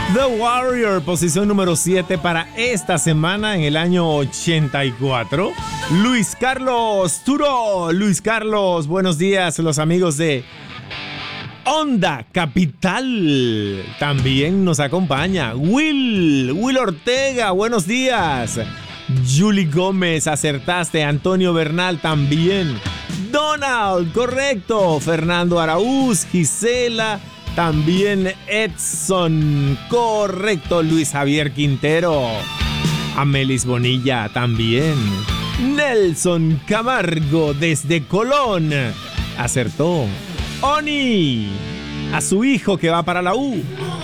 The Warrior, posición número 7 para esta semana en el año 84. Luis Carlos Turo. Luis Carlos, buenos días, los amigos de Onda Capital. También nos acompaña Will Ortega, buenos días. Julie Gómez, acertaste. Antonio Bernal también. Donald, correcto. Fernando Araúz, Gisela, también Edson, correcto. Luis Javier Quintero. Amelis Bonilla también. Nelson Camargo desde Colón, acertó. Oni, a su hijo que va para la U.